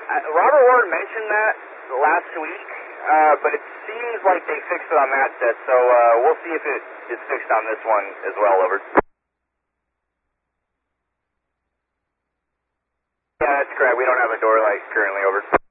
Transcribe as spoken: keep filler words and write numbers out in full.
Uh, Robert Warren mentioned that last week, uh, but it seems like they fixed it on that set, so uh, we'll see if it is fixed on this one as well, over. Yeah, that's correct. We don't have a door light currently, over.